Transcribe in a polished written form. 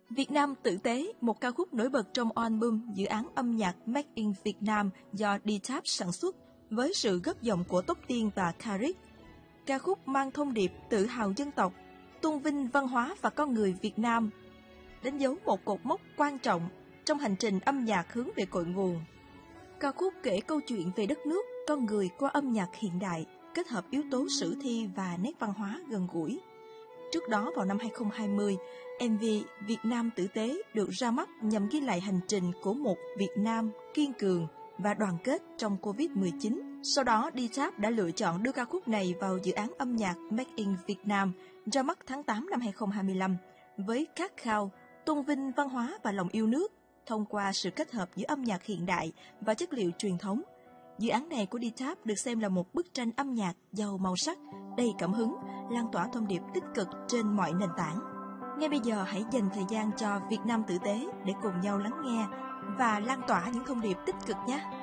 Việt Nam tử tế, một ca khúc nổi bật trong album dự án âm nhạc Make in Việt Nam do D-Tap sản xuất với sự góp giọng của Tóc Tiên và Karik. Ca khúc mang thông điệp tự hào dân tộc, tôn vinh văn hóa và con người Việt Nam, đánh dấu một cột mốc quan trọng trong hành trình âm nhạc hướng về cội nguồn. Ca khúc kể câu chuyện về đất nước, con người qua âm nhạc hiện đại, kết hợp yếu tố sử thi và nét văn hóa gần gũi. Trước đó vào năm 2020, MV Việt Nam tử tế được ra mắt nhằm ghi lại hành trình của một Việt Nam kiên cường và đoàn kết trong Covid-19. Sau đó, D-Tap đã lựa chọn đưa ca khúc này vào dự án âm nhạc Make in Việt Nam ra mắt tháng 8 năm 2025 với khát khao tôn vinh văn hóa và lòng yêu nước thông qua sự kết hợp giữa âm nhạc hiện đại và chất liệu truyền thống. Dự án này của D-Tap được xem là một bức tranh âm nhạc giàu màu sắc, đầy cảm hứng, lan tỏa thông điệp tích cực trên mọi nền tảng. Ngay bây giờ hãy dành thời gian cho Việt Nam tử tế để cùng nhau lắng nghe và lan tỏa những thông điệp tích cực nhé!